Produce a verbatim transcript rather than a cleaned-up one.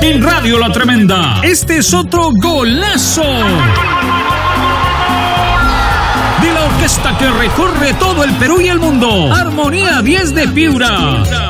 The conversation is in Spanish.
En Radio La Tremenda, este es otro golazo de la orquesta que recorre todo el Perú y el mundo. Armonía diez de Piura.